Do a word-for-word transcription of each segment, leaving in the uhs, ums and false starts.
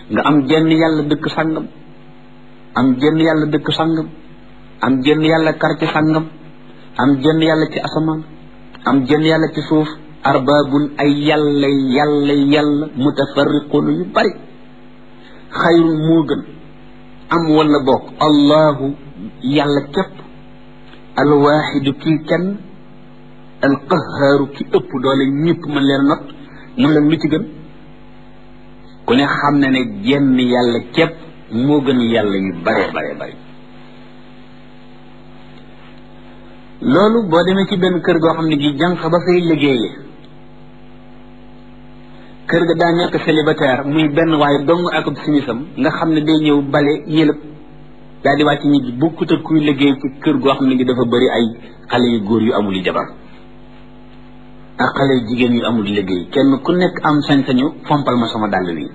nga am jenn yàlla dëkk sàngam am jenn yàlla dëkk sàngam am jenn yàlla quartier sàngam am jenn yàlla ci asamaan am jenn yàlla ci suuf arbaabun ay yàlla yàlla yàlla mutafarriquna yu bari xayrun moo gën am wala bokk allahu yàlla képp alwaaxidu kii kenn alqahaaru ki ëpp doole ñëpp mën leen not mun leen lu ci gën ku ne xam ne ne jenn yàlla képp moo gën yàlla yu bare bare bare loolu boo demee ci benn kër goo xam ne gi jànq ba fay liggéeye kër ga daa nekk célibataire muy benn waaye dong ak simisam nga xam ne day ñëw bale yëlëb daa di wàcc ñi bokkut ak kuy liggéey ci kër goo xam ne gi dafa bëri ay xale yu góor yu amul yi jabar ak xale yu jigéen yu amul liggéey kenn ku nekk am sañ-sañu fompal ma sama dàll wi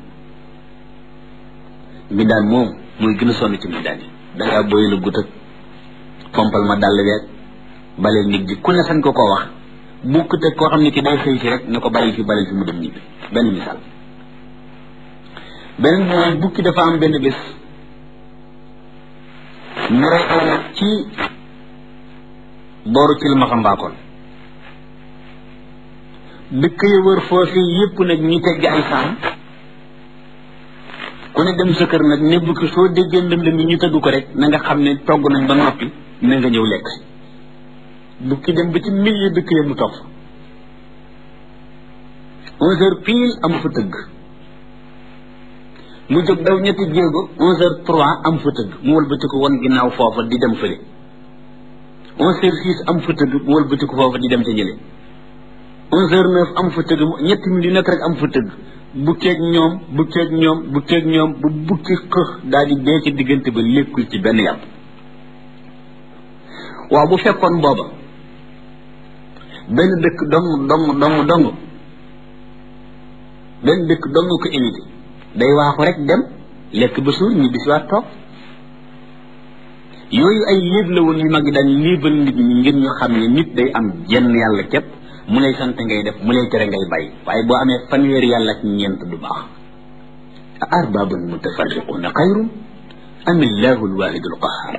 mi daan moom muy gën a sonn ci mi daan yi dangaa boy la gut ak fompal ma dàll weeg bale nit ji ku ne sañ ko koo wax bokkut ak koo xam ne ki day xëy si rek ne ko bàyyi fi bale fi mu dem ñibbi benn misaal benn mooy bukki dafa am benn bés ñu rey aw ci booru ci lu ma xam mbaakoon dëkk ya wër foofu yépp nag ñu tegg ay saam ku ne dem sa kër nag ne bukki soo déggee ndëndëm yi ñu tëgg ko rek na nga xam ne togg nañ ba noppi na nga ñëw lekk bukki dem ba ci milieu dëkk ya mu toog onze heures pile am fa tëgg mu jóg daw ñetti jéego onze heures trois am fa tëgg mu wëlbati ko won ginnaaw foofa di dem fële onze heures six am fa tëgg mu wëlbati ko foofa di dem ca ñële onze heures neuf am fa tëgg ñetti minutes yu nekk rek am fa tëgg bukkeeg ñoom bukkeeg ñoom bukkeeg ñoom bu bukki xëx daal di dee ci diggante ba lékkul ci benn yàpp waaw bu fekkoon booba benn dëkk dong dong dong dong benn dëkk dong ko imité day waaxu rek dem lekk ba suur ñi bisiwaat toog yooyu ay léeb la woon yu mag yi daan léebal nit ñi ngir ñu xam ne nit day am jenn yàlla képp mu lay sant ngay def mu lay tere ngay bàyyi waaye boo amee fanweeri yàlla ak ñeent du baax a arbabun mutafarriquna xayrun am illahu alwahidu alqahar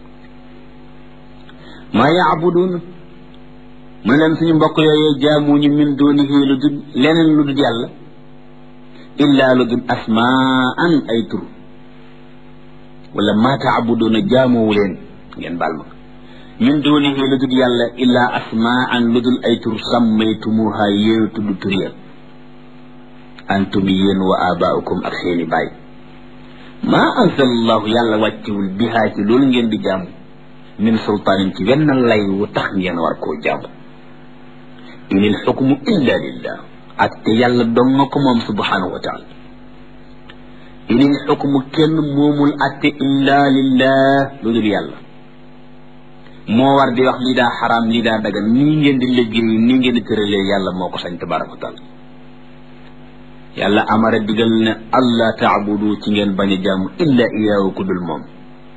maa yaabuduun mu leen suñu mbokk yooyee jaamuñu min dunihi lu dul leneen lu dul yàlla illa lu dul asmaan ay tur wala maa taabuduuna jaamuwu leen ngeen baal ma min dunihi lu dul yàlla illa asmaan lu dul ay tur sammaytumuha yéen tudd tur ya antum yéen wa abaaukum ak seeni baay maa anzalallahu yàlla wàccewul bihaa ci loolu ngeen di jaamu min sultaanin ci wenn lay wu tax ngeen war koo jaamu inil xukmu illa lillah ak te yàlla dong nga ko moom subhanahu wa taala inil xukmu kenn moomul atte illa lillah lu dul yàlla moo war di wax lii daa xaraam lii daa dagan nii ngeen di liggéey nii ngeen di tëralee yàlla moo ko sañ tabaraka wa taala yàlla amara digal ne allah taabudu ci ngeen bañ a jaamu illa iyaahu ku dul moom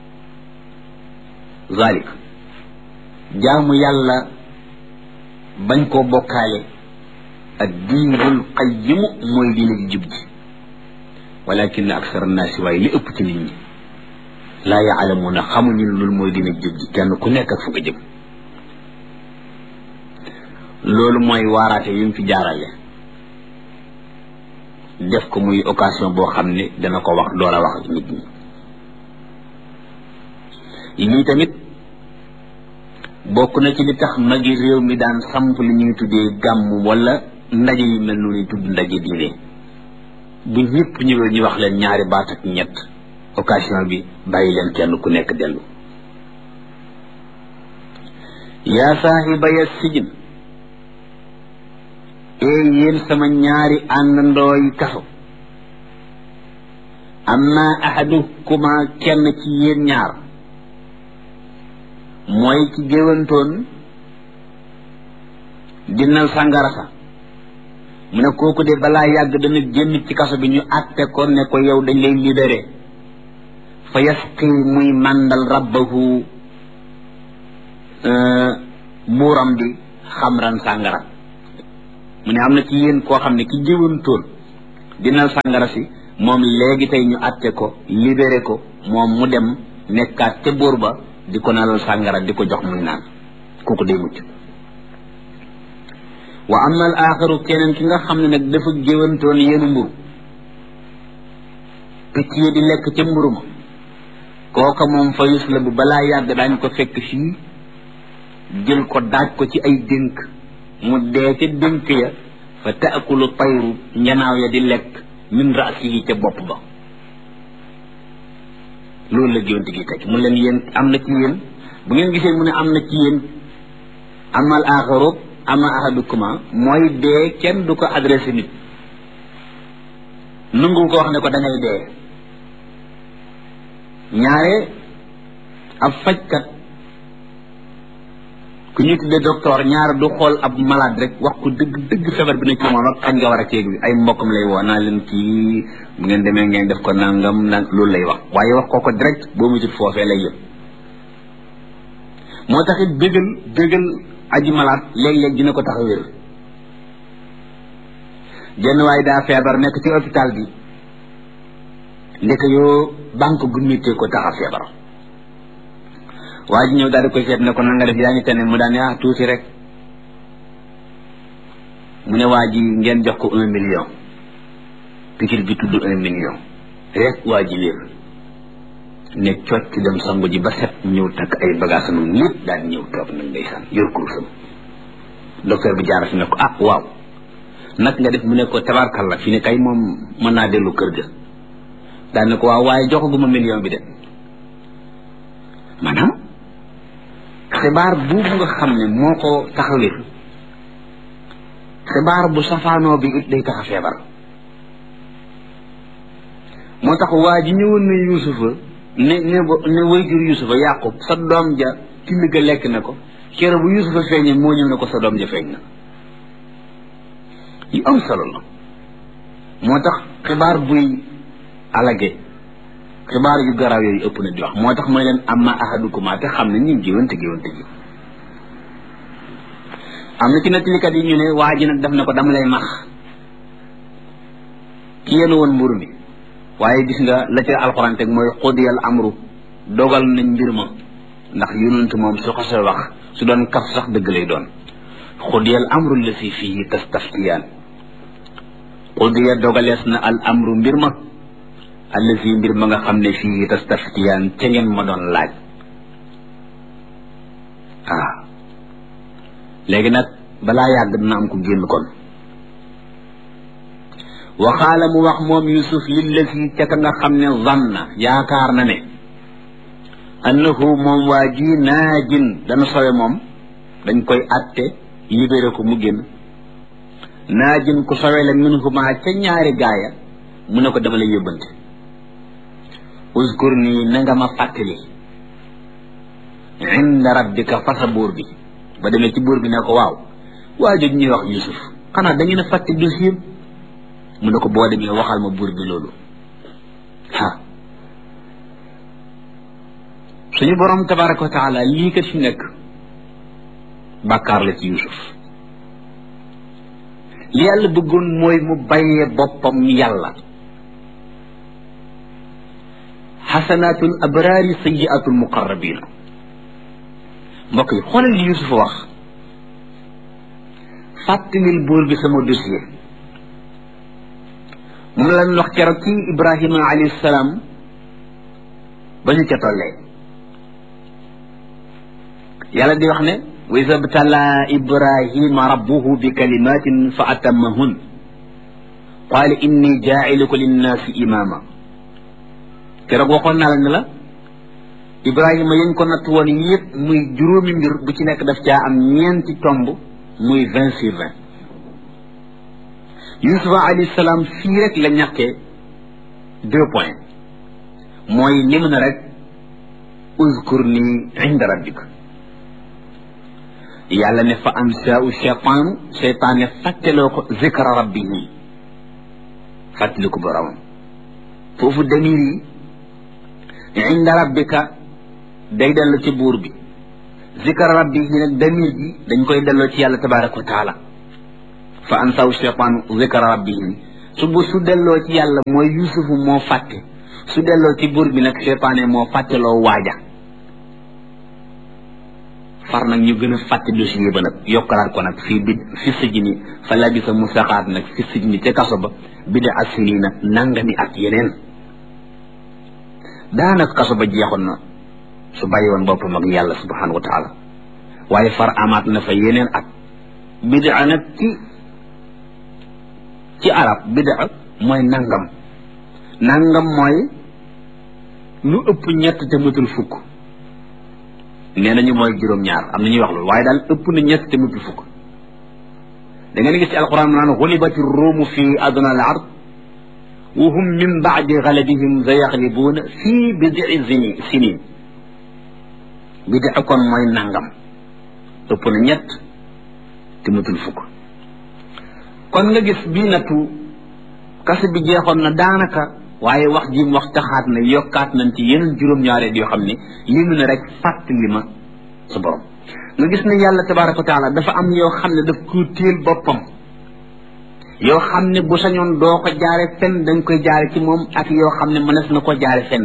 zalik jaamu yàlla bañ koo bokkaale ak diinul qayyimu mooy diine ji jub ji walakin aksar annaasi waaye li ëpp ci nit ñi laa yaalamuuna xamuñu loolu mooy diine ji jub ji kenn ku nekk ak fu nga jëm loolu mooy waaraate yu mu fi jaarale def ko muy occasion boo xam ne dana ko wax door a wax ak nit ñi lii tamit bokk na ci li tax magi réew mi daan samp li ñuy tuddee gàmm wala ndaje yu mel noonu tudd ndaje diine bu ñëpp ñëwee ñu wax leen ñaari baat ak ñett occasion bi bàyyi leen kenn ku nekk dellu yaa saahiba ya sijin ee yéen sama ñaari àndandoo yi kaso amma ahadukuma kenn ci yéen ñaar mooy ci géwantoon dinal sàngara sa mu ne kooku de balaa yàgg dana génn ci kaso bi ñu àtte ko ne ko yow dañ lay libéré fa yasqi muy màndal rabbahu buuram bi xamran sàngara mu ne am na ci yéen koo xam ne ki géwantoon dinal sàngara si moom léegi tey ñu atte ko libéré ko moom mu dem nekkaat ca buur ba di ko nalal sàngara di ko jox muy naan kooku day mucc wa amma al aaxiru keneen ki nga xam ne nag dafa géwantoon yéenu mburu picc yi di lekk ca mburu ma kooka moom fa yus la bu balaa yàgg daañ ko fekk fii jël ko daaj ko ci ay dénk mu dee ca dénk ya fa taakulu tayru njanaaw ya di lekk min raasihi ca bopp ba loolu la géwante gi tekki mu leen yéen am na ci yéen bu ngeen gisee mu ne am na ci yéen amal aaxiru ama ahadukuma mooy dee kenn du ko adressé nit nangu ko wax ne ko da ngay dee ñaare ab fajkat ku ñu tuddee docteur ñaare du xool ab malade rek wax ko dëgg dëgg feebar bi ne ci moom ak kañ nga war a ceeg bi ay mbokkam lay woo naa leen kii bu ngeen demee ngeen def ko nangam nang loolu lay wax waaye wax ko ko direct boo mu jut foofee lay yëpp moo tax it bégal bégal aji malade léeg-léeg dina ko tax a wér jenn waaye daa feebar nekk ci hôpital bi ndeke yoo banque gu méttee ko tax a feebar waa ji ñëw daal di koy seet ne ko nan nga def yaa ngi tane mu daan ne ah tuuti rek mu ne waa ji ngeen jox ko un million pikir bi tudd un million rek waa ji wér ne cocc dem sangu ji ba set ñëw takk ay bagage am lépp daal di ñëw toog nag ndeysaan yor kurusam docteur bi jaar fi ne ko ah waaw nag nga def mu ne ko tabarkalla fi ne kay moom mën naa dellu kër ga daal ne ko waaw waaye joxaguma million bi de maanaam xibaar buubu nga xam ne moo ko taxawir xibaar bu safaanoo bi it day tax a feebar moo tax waa ji ñëwoon na yuusufa ne ne ne wayjur yuusufa yàqub sa doom ja till ga lekk na ko kero bu yuusufa feeñee moo ñëw ne ko sa doom ja feeñ na yu am solo la moo tax xibaar buy alage xibaar yu garaaw yooyu ëpp na di wax moo tax mooy leen amma ahadukuma te xam ne ñu géwante géwante ji am na ci nettalikat yi ñu ne waa ji nag def na ko dama lay max ki yéen woon mburu mi waaye gis nga la ca alxuraan teg mooy xudiyal amru dogal nañ mbir ma ndax yonent moom su xasee wax su doon kaf sax dëgg lay doon xudiyal amru la si fii tastaftiyaan xudiya dogalees na al amru mbir ma allazi mbir ma nga xam ne fii tastaftiyaan ca ngeen ma doon laaj ah léegi nag balaa yàgg dina am ko génn kon waxaala mu wax moom yusuf lillazi ca ka nga xam ne zanna yaakaar na ne annahu moom waa ji naajin dana sowe moom dañ koy atte libéré ko mu génn naajin ku sowe la minhuma ca ñaari gaaya mu ne ko dama lay yóbbante uzkur nii na nga ma fàttali inda rabbika fa sa buur bi ba demee ci buur bi ne ko waaw waa jooju ñuy wax yusuf xanaa da ngeen a fàtte dossier mu ne ko boo demee waxal ma buur bi loolu ah suñu borom tabaraka wa taala lii kat fi nekk bàkkaar la ci yusuf li yàlla bëggoon mooy mu bàyyee boppam yàlla xasanaatul abraari sayyiatul muqarrabina mbokk yi xoolal li yusuf wax fàttalil buur bi sama dossier moom lañ wax keroog ci ibrahima alayhi salaam ba ñu ca tollee yàlla di wax ne wa iza btalaa ibrahima rabbuhu bi kalimatin fa atammahun qaala inni jaa'iluka linnaasi imaama keroog waxoon naa la ne la ibrahima yañ ko natt woon yëpp muy juróomi mbir bu ci nekk daf caa am ñeenti tomb muy vingt sur vingt yusufa alayhi salaam fii rek la ñàkkee deux points mooy lim na rek uzkur ni inda rabbika yàlla ne fa ansaau cheytaanu cheytaan ne fàtteloo ko zikra rabbihi fàttali ko boromam foofu damir yi inda rabbika day delloo ci buur bi zikra rabbihi nag damir bi dañ koy delloo ci yàlla tabaraka wa taala fa ansaahu cheytaanu zikra rabbihi su bu su delloo ci yàlla mooy yusufu moo fàtte su delloo ci buur bi nag seytaane moo fàtteloo waaja far nag ñu gën a fàtte dossier ba nag yokkalaat ko nag fii bi fi sijni fa labisa mu saxaat nag fi sijni ca kaso ba bida asinina nangami at yeneen daanaka kaso ba jeexoon na su bàyyi woon boppam ak yàlla subhanahu wa taala waaye far amaat na fa yeneen at bida nag ci ci arab bida mooy nangam nangam mooy lu ëpp ñett te matul fukk nee nañu mooy juróom-ñaar am na ñuy wax loolu waaye daal ëpp na ñett te matul fukk da ngeen gis ci alquran naan xulibati ruumu fi adna al ard wa hum min baadi galabihim sayaxlibuuna fii bidii sini sinin bidi kon mooy nangam ëpp na ñett te matul fukk kon nga gis bii nattu kase bi jeexoon na daanaka waaye wax ji mu wax taxaat na yokkaat nañ ci yeneen juróom-ñaareel yoo xam ne lii mu ne rek fàttali ma sa borom nga gis ne yàlla tabaraka wa taala dafa am yoo xam ne daf ko téel boppam yoo xam ne bu sañoon doo ko jaare fenn dañ koy jaare ci moom ak yoo xam ne mënees na ko jaare fenn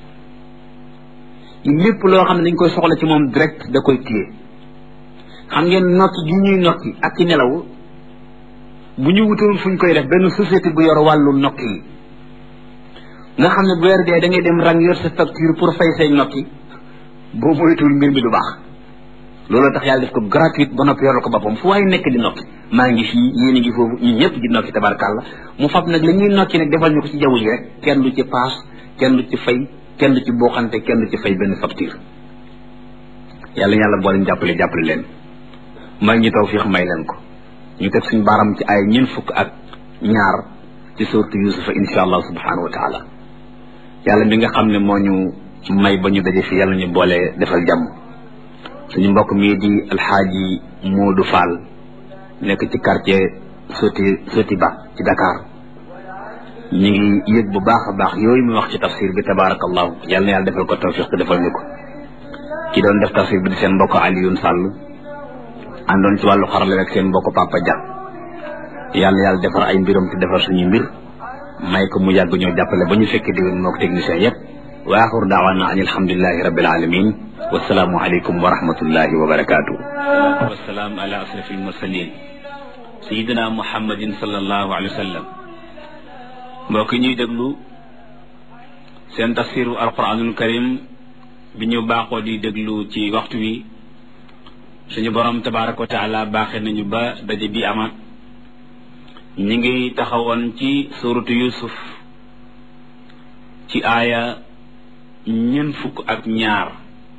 lépp loo xam ne dañ koy soxla ci moom direct da koy téye xam ngeen nokki gi ñuy nokki ak ci nelaw bu ñu wutoon fu ñu koy def benn société bu yor wàllu nokki yi nga xam ne bu weer dee da ngay dem rang yor sa facture pour fay say nokki boo moytuwul mbir mi du baax loolu tax yàlla def ko gratuite ba noppi yor ko boppam fu waaye nekk di nokki maa ngi fii yéen a ngi foofu ñun ñëpp di nokki tabarkàlla mu fab nag la ñuy nokki nag defal ñu ko ci jaww ji rek kenn du ci paas kenn du ci fay kenn du ci booxante kenn du ci fay benn facture yàlla yàlla boole ñu jàppale jàppale leen may ñu tawfiix may leen ko ñu teg suñu baaram ci ay ñeent fukk ak ñaar ci suurtu yusufa insha allah subhanahu wa taala yàlla mi nga xam ne moo ñu may ba ñu daje fi yàlla ñu boole defal jàmm suñu mbokk mii di alxaaji Moodu Fall nekk ci quartier Soti Soti Ba ci Dakar ñu ngi yëg bu baax a baax yooyu mu wax ci tafsir bi tabarakallahu yàlla na yàlla defal ko tawfiq te defal ñu ko ki doon def tafsir bi di seen mbokk Alioune Sall àndoon ci wàllu xarale rek seen mbokk Papa Dia yàlla yàlla defar ay mbiram te defar suñu mbir may ko mu yàgg ñoo jàppale ba ñu fekkee déwén moo ko technicien yëpp wa axiru daawaana an alhamdulilahi rabbil alamin wasalaamu aleykum wa rahmatullahi wa barakatuh wasalaam ala asrafi almursalin sayidina muhammadin sallallahu alayhi wa sallam mbokk ñuy déglu seen tafsiru alquranul karim bi ñu baaxoo di déglu ci waxtu wi suñu borom tabaraka wa taala baaxee nañu ba daje bi amaat ñi ngi taxawoon ci suratu yusuf ci aaya ñeent fukk ak ñaar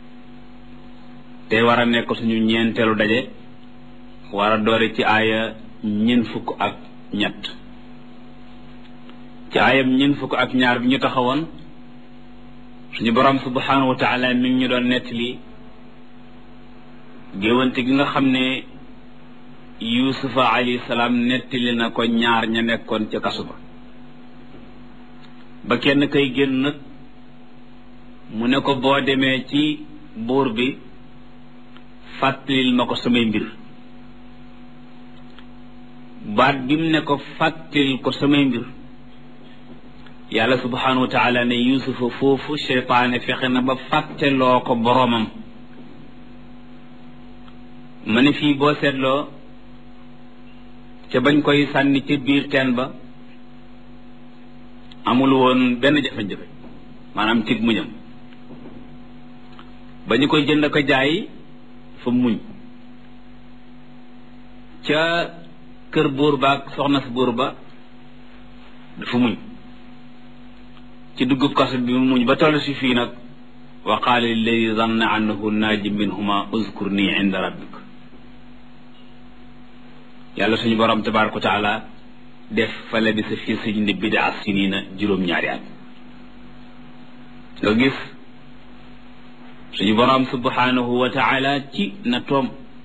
te war a nekk suñu ñeenteelu daje war a doore ci aaya ñeent fukk ak ñett ci aayam ñeent fukk ak ñaar bi ñu taxawoon suñu borom subhanahu wa taala mi ngi ñu doon nettali géwante gi nga xam ne yusufa alayhi salaam nettali na ko ñaar ña nekkoon ca kasu ba ba kenn kay génn nag mu ne ko boo demee ci buur bi fàttalil ma ko samay mbir baat bi mu ne ko fàttalil ko samay mbir yàlla subhanahu wa taala ne yusufa foofu seytaane fexe na ba fàtteloo ko boromam ma ne fii boo seetloo ca bañ koy sànni ca biir teen ba amul woon benn jafe-jafe maanaam tig muñam ba ñu koy jënd ko jaay fa muñ ca kër buur ba ak soxna si buur ba dafa muñ ci duggub kaso bi mu muñ ba toll si fii nag wa qaala lilladi zanna annahu naaji minhuma uzkurni inda rabbik yàlla suñu borom tabaraka wa taala def fa labisa fi sijni bidaa sinina juróom-ñaari at nga gis suñu borom subhanahu wa taala ci na toom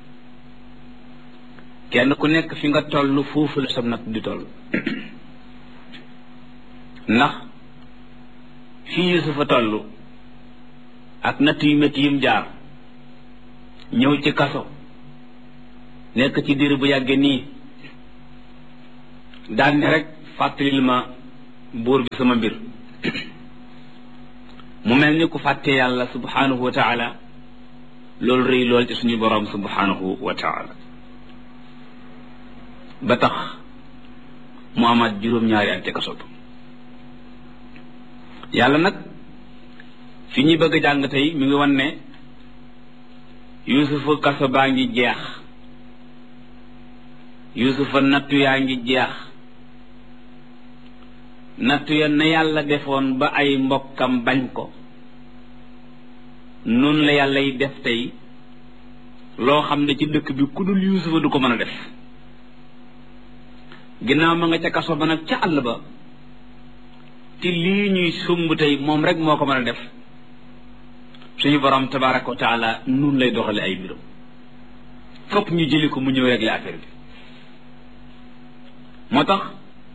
kenn ku nekk fi nga toll foofu la sam nag di toll ndax fii Yusufa toll ak natt yu métti yim jaar ñëw ci kaso nekk ci diir bu yàggee nii daan ne rek fàttalil ma buur bi sama mbir mu mel ni ku fàtte yàlla subhanahu wa taala loolu rëy lool ci suñu boroom subhanahu wa taala ba tax mu amaat juróom-ñaari at ca kaso ba yàlla nag fi ñuy bëgg a jàng tey mi ngi wan ne yuusufa kaso baa ngi jeex yuusufa nattu yaa ngi jeex nattu ya na yàlla defoon ba ay mbokkam bañ ko noonu la yàlla yi def tey loo xam ne ci dëkk bi ku dul yuusufa du ko mën a def ginnaaw ma nga ca kaso ba nag ca àll ba te lii ñuy sumb tey moom rek moo ko mën a def suñu borom tabaraka wa taala nun lay doxale ay mbiram fokk ñu jëli ko mu ñëw régler affaire bi moo tax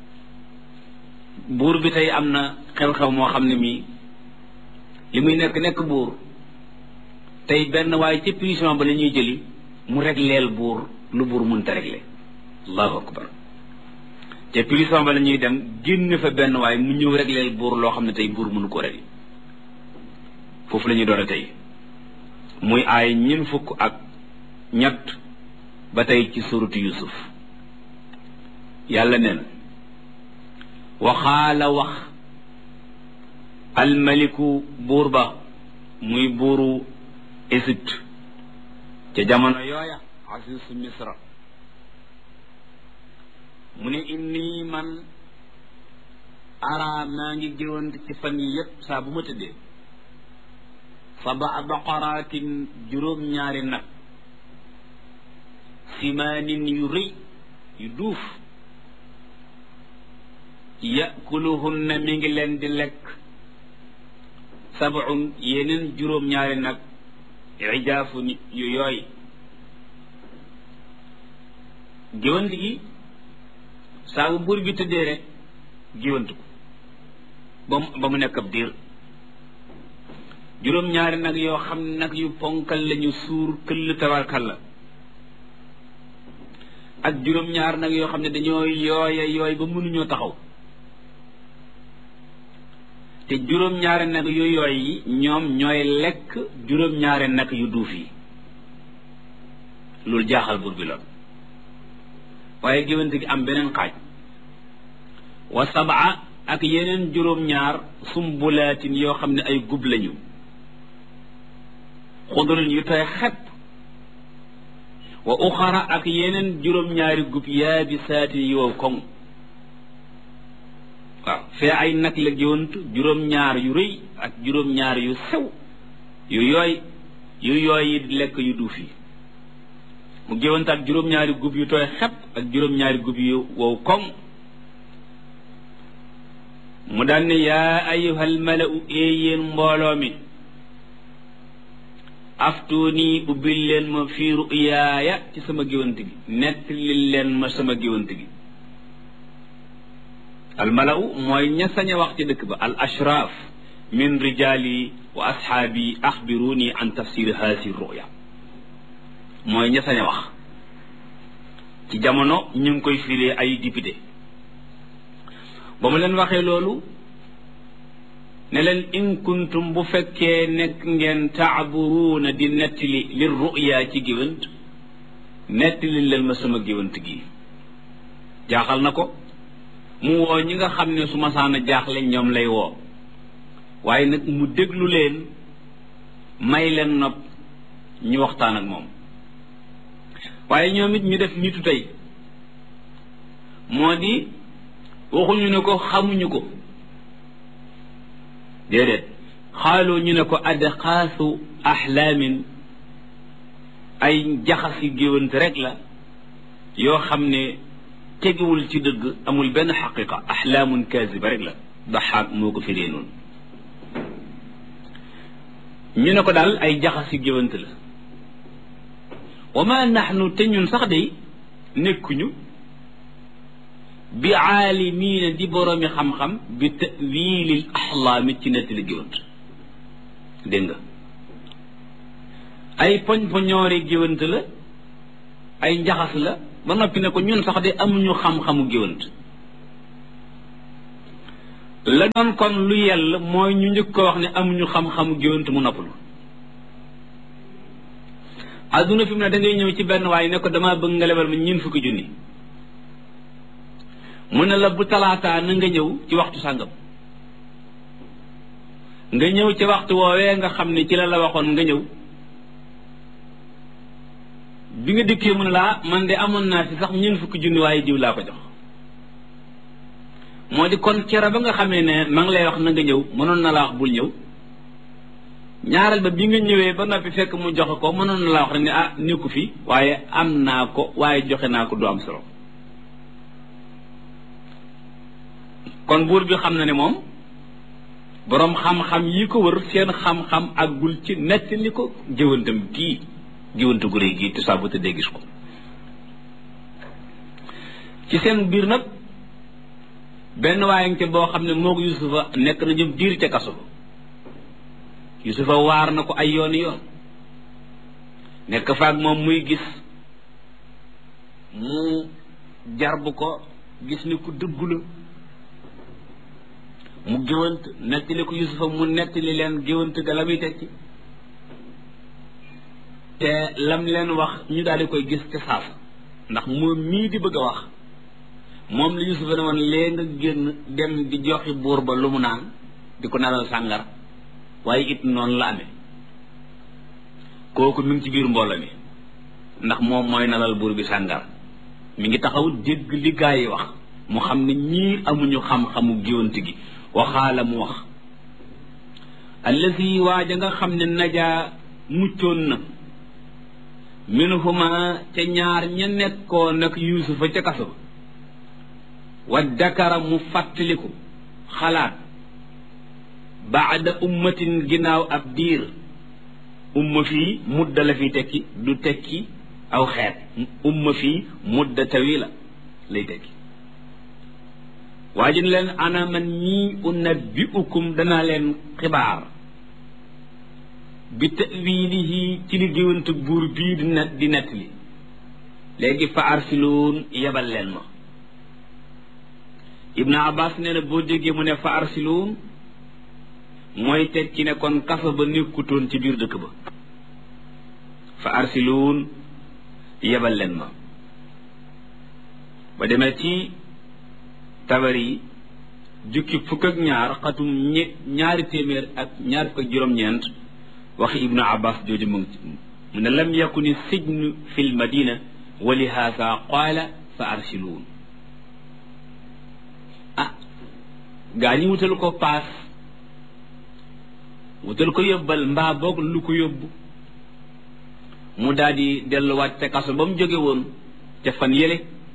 buur bi tey am na xew-xew moo xam ne mii li muy nekk nekk buur tey benn waaye ci prison ba la ñuy jëli mu régleel buur lu buur mënta régler allahu akbar te prison ba la ñuy dem génn fa benn waaye mu ñëw régleel buur loo xam ne tey buur mënu ko régler foofu la ñuy door a tey muy aay ñeent fukk ak ñett ba tey ci suratu yusuf yàlla nee na waxaala wax almaliku buur ba muy buuru Égypte ca jamono yooya asisu misra mu ne inni man ara maa ngi géwant ci fan yi yépp saa bu ma tëddee sab'a baqaraatin juróom-ñaari nag simaanin yu rëy yu duuf yakuluhunna mi ngi leen di lekk sab'un yeneen juróom-ñaari nag ijaafun yu yooy géwant gi saa bu buur bi tëddee rek géwant ko ba mu ba mu nekk ab diir juróom-ñaari nag yoo xam ne nag yu ponkal lañu suur këll tabarkal la ak juróom-ñaari nag yoo xam ne dañoo yooya yooy ba mënuñoo taxaw te juróom-ñaari nag yu yooy yi ñoom ñooy lekk juróom-ñaari nag yu duuf yi loolu jaaxal buur bi lool waaye géwante gi am beneen xaaj wa sab'a ak yeneen juróom-ñaar sumbulaatin yoo xam ne ay gub lañu xudurin yu tooy xepp wa uxara ak yeneen juróom-ñaari gub yaabisaatin yoo koŋ waaw fee ay nag la géwant juróom-ñaar yu rëy ak juróom-ñaar yu sew yu yooy yu yooy yi lekk yu duuf yi mu géwant ak juróom-ñaari gub yu tooy xepp ak juróom-ñaari gub yu wow koŋ mu daan ne yaa ayyuhal mala'u ee yéen mbooloo mi aftuuni ubbil leen ma fii ru'yaaya ci sama géwant gi nettali leen ma sama géwant gi al mala'u mooy ña sañ a wax ci dëkk ba al ashraaf min rijaali wa ashaabi axbiruuni an tafsir haasi ru'ya mooy ña sañ a wax ci jamono ñu ngi koy firee ay député ba mu leen waxee loolu ne leen in kuntum bu fekkee nekk ngeen taaburuuna di nettali li ru'ya ci géwant nettali leen ma sama géwant gi jaaxal na ko mu woo ñi nga xam ne su masaan a jaaxle ñoom lay woo waaye nag mu déglu leen may leen nopp ñu waxtaan ak moom waaye ñoom it ñu def nitu tey moo di waxuñu ne ko xamuñu ko déedéet xaaloo ñu ne ko adxaasu axlaamin ay jaxasi géwant rek la yoo xam ne tegiwul ci dëgg amul benn xaqiqa axlaamun kaasiba rek la daxaak moo ko firee noonu ñu ne ko daal ay jaxasi géwant la wa ma naxnu te ñun sax day nekkuñu bi aalimiina di boroomi xam-xam bi ta'wiilil axlaami ci nettali géwant dégg nga ay poñ poñoori géwant la ay njaxas la ba noppi ne ko ñun sax de amuñu xam-xamu géwant la doon kon lu yell mooy ñu njëkk ko wax ne amuñu xam-xamu géwant mu noppalu adduna fi mu ne da ngay ñëw ci benn waaye ne ko damaa bëgg nga lebal ma ñeent fukki junni mu ne la bu talaataa na nga ñëw ci waxtu sàngam nga ñëw ci waxtu woowee nga xam ne ci la la waxoon nga ñëw bi nga dikkee mu ne laa man de amoon naa ci sax ñeent fukki junni waaye diw laa ko jox moo di kon kera ba nga xamee ne ma ngi lay wax na nga ñëw mënoon na la wax bul ñëw ñaareel ba bi nga ñëwee ba noppi fekk mu joxe ko mënoon na la wax rek ne ah nekku fi waaye am naa ko waaye joxe naa ko du am solo kon buur bi xam na ne moom boroom xam-xam yi ko wër seen xam-xam àggul ci nettali ko géwantam kii géwante gu réy gii te saa bu tëddee gis ko ci seen biir nag benn waaye nga boo xam ne moo ko Yusufa nekk na ñoom diir ca kaso ba Yusufa waar na ko ay yoon yoon nekk faak moom muy gis mu jarbu ko gis ni ku dëggu la mu géwant nettali ko Yusufa mu nettali leen géwant ga la muy tekki te lam leen wax ñu daal di koy gis te saasa ndax moom mii di bëgg a wax moom la Yusufa ne woon lee nga génn dem di joxi buur ba lu mu naan di ko nalal sàngar waaye it noonu la amee kooku mi ngi ci biir mbooloo mi ndax moom mooy nalal buur bi sàngar mi ngi taxaw dégg li gaa yi wax mu xam ne ñii amuñu xam-xamu géwante gi waxaala mu wax allazi waaja nga xam ne najaa muccoon na minhuma ca ñaar ña nekkoon nag Yuusufa ca kaso wa dakara mu fàttaliku xalaat baada ummatin ginnaaw ab diir umma fii mudda la fi tekki du tekki aw xeet umma fii mudda tawila lay tekki waa ji ne leen ana man ñii unabbiukum danaa leen xibaar bi ta'wilihi ci li géwante buur bii di net di nett li léegi fa arsiluun yebal leen ma Ibn Abbas nee na boo déggee mu ne fa arsiluun mooy tekki ne kon kaso ba nekkutoon ci biir dëkk ba fa arsiluun yebal leen ma ba demee ci Tabari jukki fukk ak ñaar xatum ñe ñaari téeméer ak ñaar fukk ak juróom-ñeent waxi Ibnu Abbas jooju mu ngi mu ne lam yakuni sijnu fi l madina wa li haasa qaala fa arsiluun ah gaa ñi wutal ko paas wutal ko yóbbal mbaa boog lu ko yóbbu mu daal di delluwaat ca kaso ba mu jóge woon ca fan yële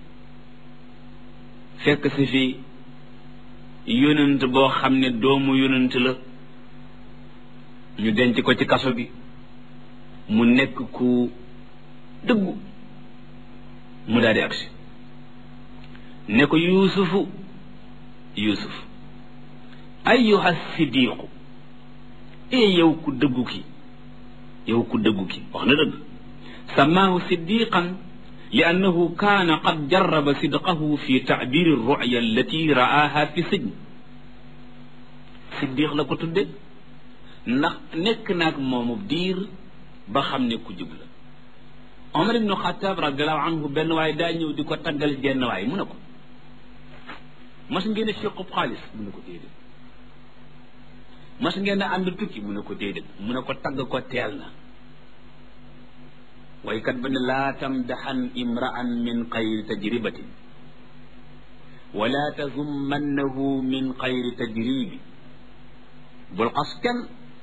fekk si fi yonent boo xam ne doomu yonent la ñu denc ko ci kaso bi mu nekk ku dëggu mu daal di agsi ne ko yuusufu yuusuf ayyuha siddiqu ee yow ku dëggu ki yow ku dëggu ki wax na dëgg samaahu siddiqan li annahu kaana qad jarraba sidqahu fi taabiri ruya allati ra'aha fi sijn siddiq la ko tudde ndax nekk naag moomu diir ba xam ne ku jub la Omar ibnu Xataab radiallahu anhu benn waay daa ñëw di ko taggal jenn waay mu ne ko mas ngeen a fiqub xaalis mu ne ko déedéet mas ngeen a ànd tukki mu ne ko déedéet mu ne ko tagg ko teel na waykat ba ne laa tamdaxan imra'an min xayri tajribatin wala tazummannahu min xayri tajribi bul xas kenn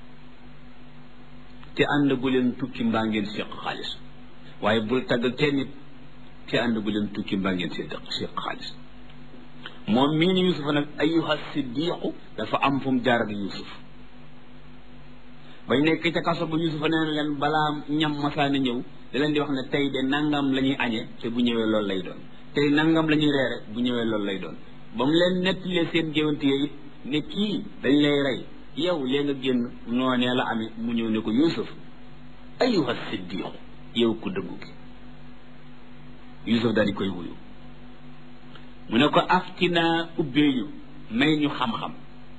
te ànd gu leen tukki mbaa ngeen séq xaalis waaye bul tagg kenn nit te ànd gu leen tukki mbaa ngeen séq séq xaalis moom mii ni Yuusuf nag ayyuha siddiqu dafa am fu mu jaar ak Yuusuf bañ nekk ca kaso ba Yuusuf nee na leen balaa ñam masaana ñëw da leen di wax ne tey de nangam la ñuy añee te bu ñëwee loolu lay doon tey nangam la ñuy reere bu ñëwee loolu lay doon ba mu leen nettalee seen géwante yi it ne kii dañ lay rey yow lee nga génn noonee la amee mu ñëw ne ko Yuusuf ayyuha siddiqu yow ku dëggu ki Yuusuf daal di koy wuyu mu ne ko aftina ubbeeñu may ñu xam-xam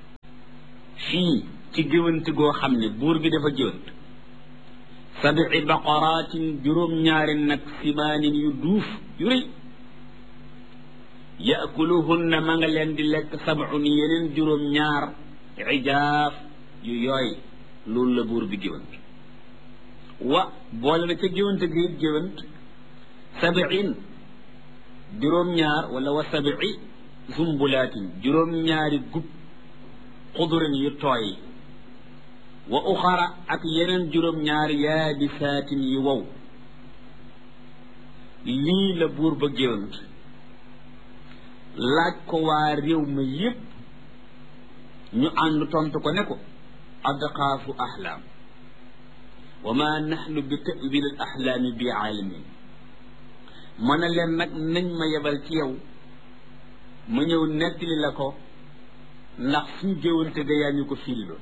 fii ci géwant goo xam ne buur bi dafa géwant sabi baqaraatin juróom-ñaari nag simaanin yu duuf yu rëy yaakuluhunna ma nga leen di lekk sab'un yeneen juróom-ñaar ijaaf yu yooy loolu la buur bi géwant wa boole na ca géwante gi géwant sabiin juróom-ñaar wala wa sabii zumbulaatin juróom-ñaari gub xudurin yu tooy wa uxara ak yeneen juróom-ñaari yaabisaatin yu wow lii la buur ba géwant laaj ko waa réew ma yépp ñu ànd tontu ko ne ko adqaafu ahlaam wa ma naxnu bi ta'wil al ahlaami bi aalimin ma ne leen nag nañ ma yebal ci yow ma ñëw nettali la ko ndax suñ géwante ga yaa ñu ko firiloo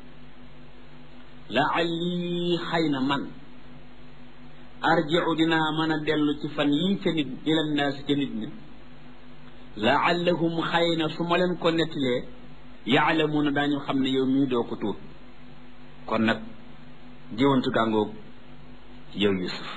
la'alli xëy na man arji'u dinaa mën a dellu ci fan yii ca nit ila naasi ca nit ñi laallahum xëy na su ma leen ko nettalee yaalamuuna daañu xam ne yow mii doo ko tuut kon nag géwantu gàngoog yow Yusuf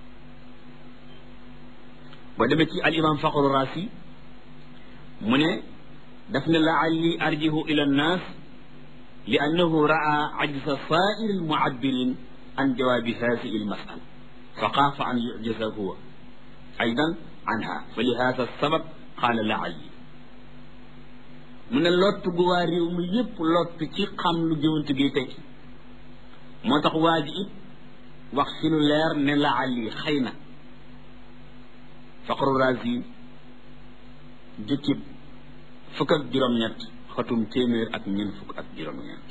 ba demee ci al imam Faxru Raasi mu ne daf ne laalli arjihu ila nnaas li annahu raa ajza saa'iri almu'abbirin an jawaabi haadihi almas'ala fa xaafa an yu'jaza huwa aydan anha fa li haadha sabab qaala laalli mu ne lott gu waa réew mi yépp lott ci xam lu géwant gi tekki moo tax waa ji it wax si lu leer ne laalli xëy na Faxru Raasi jukkib fukk ak juróom-ñett xatum téeméer ak ñeent fukk ak juróom-ñett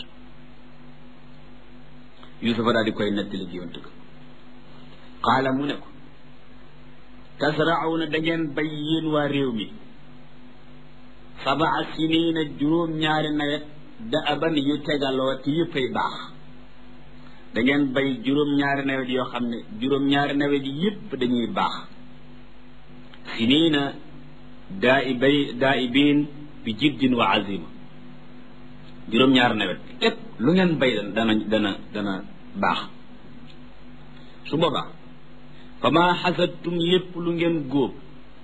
Yuusufa daal di koy nettali géwant ga qaala mu ne ko tasra'una da ngeen bay yéen waa réew mi sab'a siniina juróom-ñaari nawet da aban yu tegaloo te yëppay baax da ngeen bay juróom-ñaari nawet yoo xam ne juróom-ñaari nawet yi yëpp dañuy baax siniina daa i bay daa i biin bi jiddin wa azima juróom-ñaari nawet lépp lu ngeen bay dana dana dana baax su boobaa fa maa xasadtum lépp lu ngeen góob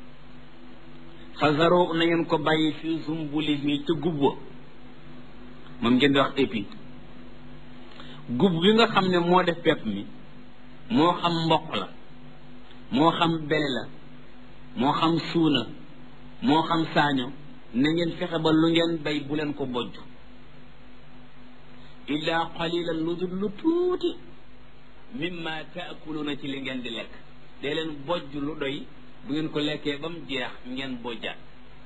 fasaroo na ngeen ko bàyyi fi zumbulihi ca gub wa moom ngeen di wax épi gub bi nga xam ne moo def pepp mi moo xam mboq la moo xam bele la moo xam suuna moo xam saaño na ngeen fexe ba lu ngeen bay bu leen ko bojj illaa qalilan lu dul lu tuuti mimma taakuluuna ci li ngeen di lekk dee leen bojj lu doy bu ngeen ko lekkee ba mu jeex ngeen bojjaat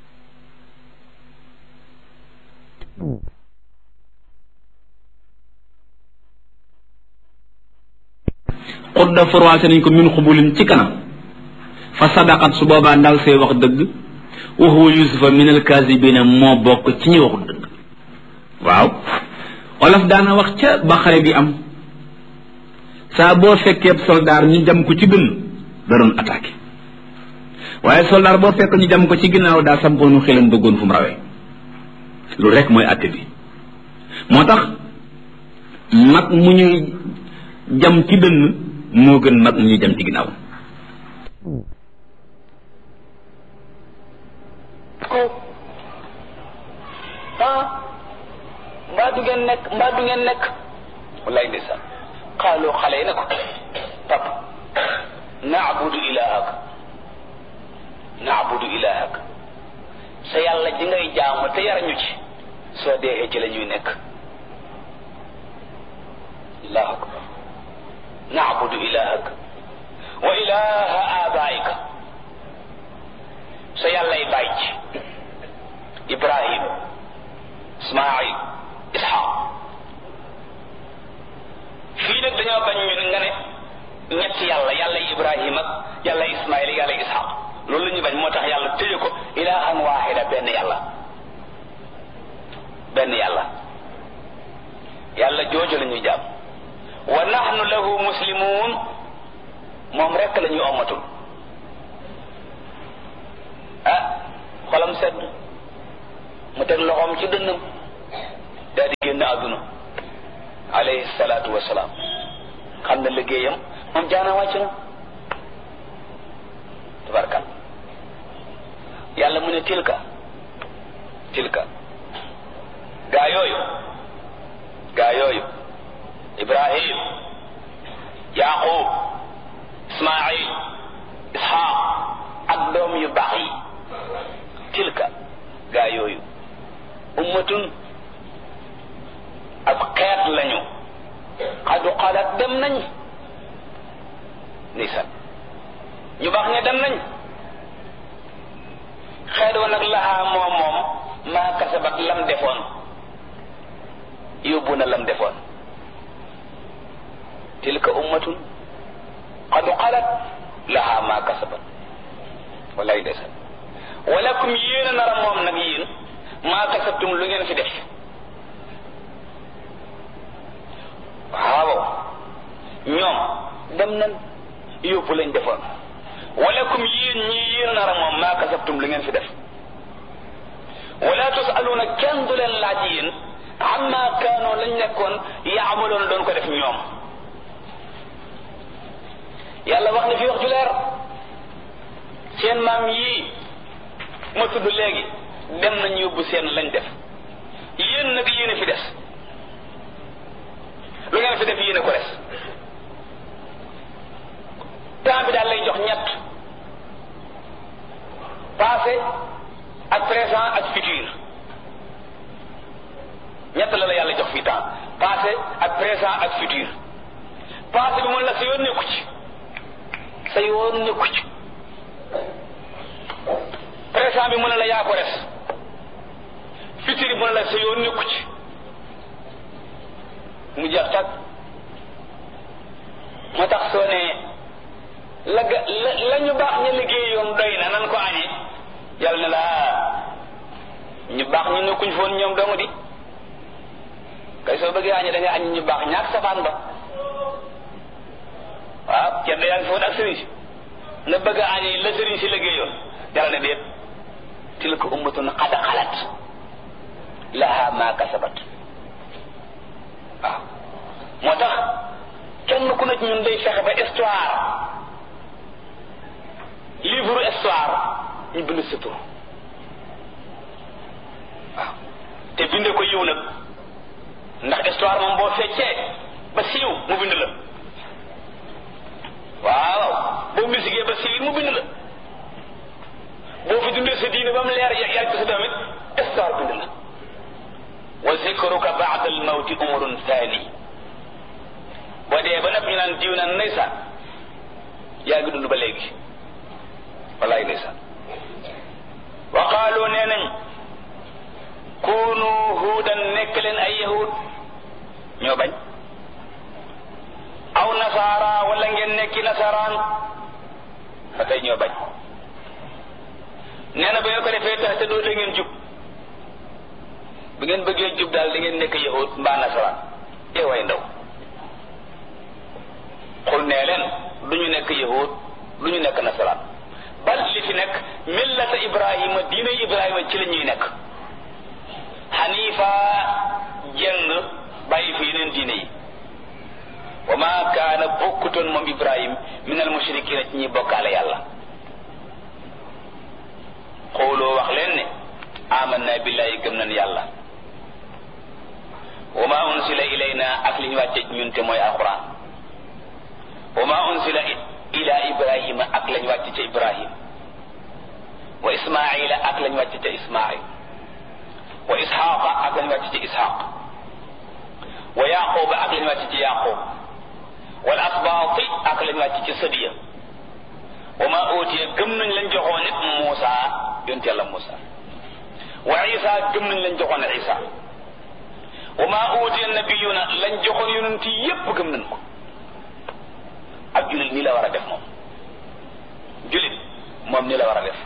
xudda forwaase nañ ko min xubulin ci kanam fa sadaqat su boobaa ndaw see wax dëgg wa huwa yusufa min alkaasibina moo bokk ci ñi waxul dëgg waaw olof daana wax ca ba xare bi am saa boo fekkee soldaar ñu jam ko ci dënn da doon attaqué waaye soldaar boo fekk ñu jam ko ci ginnaaw daa sampoonu xelam bëggoon fu mu rawee lu rek mooy atte bi moo tax mag mu ñuy jam ci dënn moo gën mag mu ñuy jam ci ginnaaw ah mbaa du ngeen nekk mbaa du ngeen nekk wallaay ndeysaan xaaloo xale yi ne ko pap naabudu ilahak naabudu ilahak sa yàlla ji ngay jaamu te yar ñu ci soo deexee ci la ñuy nekk allahu akbar naabudu ilahak wa ilaha abaika sa yàllay bàyyi ci ibrahim ismail ishaq fii nag dañoo bañ ñun nga ne ñetti yàlla yàlla ibrahim ak yàlla ismail yàlla ishaq loolu la ñu bañ moo tax yàlla tëye ko ilahan wahida benn yàlla benn yàlla yàlla jooju la ñuy jàmm wa nahnu lahu muslimun moom rekk la ñuy ommatul ah xolam sedd mu teg loxoom ci dënnam daal di génn àdduna alayhi salaatu wasalaam xam na liggéeyam moom jaana wàcc na tabarkal yàlla mu ne tilka tilka gaa yooyu gaa yooyu Ibrahim Yaqub Ismail Ishaq ak doom yu baax yi tilka gaa yooyu ummatun ab xeet lañu xadu xalaat dem nañ nisan ñu baax ña dem nañ xeet wa nag lahaa moom moom maa kasabat lam defoon yóbbu na lam defoon tilka ummatun xadu xalaat lahaa maa kasabat wallaay desan walakum yéen a nara moom nag yéen maa kasabtum lu ngeen fi def waaw ñoom dem nañ yóbbu lañ defoon walakum yéen ñii yéen a nara moom maa kasabtum lu ngeen fi def wala tusaluuna kenn du leen laaj yéen amma kaanoo lañ nekkoon yaamaloon doon ko def ñoom yàlla wax na fi wax ju leer seen maam yii ma tudd léegi dem nañ yóbbu seen lañ def yéen nag yéen a fi des lu ngeen fi def yéen a ko des temps bi daal lay jox ñett passé ak présent ak futur ñett la la yàlla jox fii temps passé ak présent ak futur passé bi mën la sa yoon nekku ci sa yoon nekku ci présent bi mën la yaa ko res futur bi mën la sa yoon nekku ci mu jeex tag moo tax soo ne la ga la la ñu baax ña liggéey yoon doy na nan ko añee yàlla ne la ñu baax ñu nekkuñ foon ñoom dong di kay soo bëggee añee da nga añ ñu baax ñaak safaan ba waaw ceddo yaa ngi foon ak sëriñ si nga bëgg a añee la sëriñ si liggéeyoon yàlla ne déet tilka ummatun qad xalat laha ma kasabat waaw moo tax kenn ku nekk ñun day fexe ba histoire livre histoire ñu bind sa tur waaw te binde ko yiw nag ndax histoire moom boo feccee ba siiw mu bind la waaw boo misigee ba siiw mu bind la boo fi dundee sa diine ba mu leer yàgg ko sa doomit histoire bind la wa zikruka ba'da al-mawti umrun thani boo dee ba nag ñu naan diw naan ndeysaan yaa ngi dund ba léegi wallaay ndeysaan wa qaalu nee nañ kunu huudan nekk leen ay yahud ñoo bañ aw nasaara wala ngeen nekki nasaraan ba tey ñoo bañ nee na ba yoo ko defee tax te doo da ngeen jub bu ngeen bëggee jub daal da ngeen nekk yahud mbaa nasaraan ee way ndaw xul nee leen du ñu nekk yahud du ñu nekk nasaraan bal li fi nekk millata ibrahima diine ibrahima ci la ñuy nekk xanifa jeng bàyyi fi yeneen diine yi wa ma kaana bokkutoon moom ibrahim min al mushrikina ci ñuy bokkaale yàlla xooloo wax leen ne amanna billahi gëm nañ yàlla wa ma unsila ilayna ak li ñu wàcce ñun te mooy alquran wa ma unsila ila ibrahima ak lañ wàcc ca ibrahim wa ismaila ak lañ wàcc ca ismail wa ishaqa ak lañ wàcc ca ishaq wa yaquba ak lañ wàcc ca yaqub wal asbaati ak lañ wàcc ca sadiya wa ma utiya gëm nañ lañ joxoon nit Muusa yonent yàlla Muusa wa isa gëm nañ lañ joxoon isa wa ma utiya nabiyuna lañ joxoon yonent yépp gëm nañ ko ak julit nii la war a def moom julit moom nii la war a def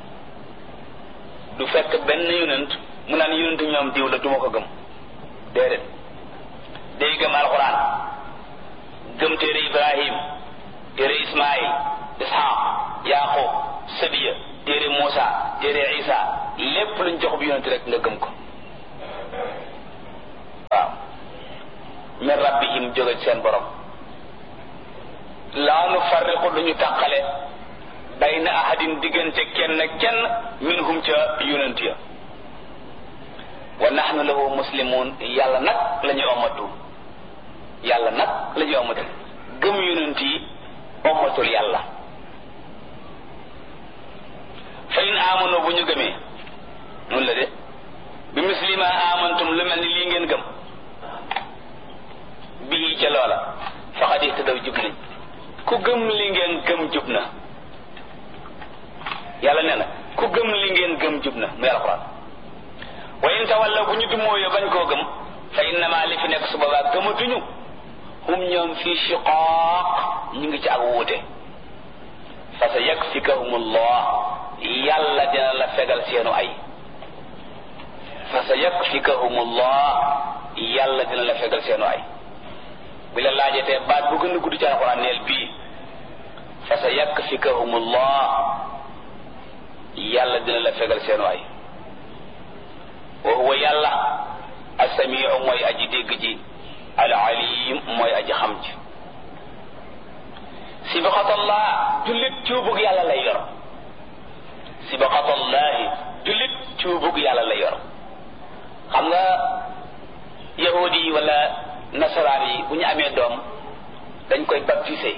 du fekk benn yonent mu naan yonent ñoom diw la duma ko gëm déedéet day gëm alxuraan gëm téere ibrahim téere ismail ishaq yaqub sadiya téere Muusa téere isa lépp luñ jox bi yonent rek nga gëm ko waaw min jóge seen borom laa nu farriqu duñu tàqale bayna ahadin diggante kenn kenn minhum ca yonent ya wa nahnu lahu muslimun yàlla nag la ñu omatu yàlla nag la ñu omatu gëm yonent yi omatul yàlla fa in amanu bu ñu gëmee noonu la de bi muslima amantum lu mel ni lii ngeen gëm bii ca loola faqad ihtadaw jub nañ ku gëm li ngeen gëm jub na yàlla nee na ku gëm li ngeen gëm jub na muy alquran wa in tawallaw bu ñu dumóoyo bañ koo gëm fa innama li fi nekk su boobaa gëmatuñu hum ñoom fii shiqaaq ñu ngi ci ak wuute fa sa yakfikahumullah yàlla dina la fegal seenu ay fa sa yakfikahumullah yàlla dina la fegal seenu ay bi la laajatee baat bu gën a gudd ci alquran neel bii fa sa yakfikahumullah yàlla dina la fegal seenu ay wa huwa yàlla as-samiu mooy aji dégg ji al alim mooy aji xam ji sibaqatallah jullit cuubug yàlla lay yor sibaqatallahi jullit cuubug yàlla lay yor xam nga yahudi yi wala nasaraan yi bu ñu amee doom dañ koy baptisé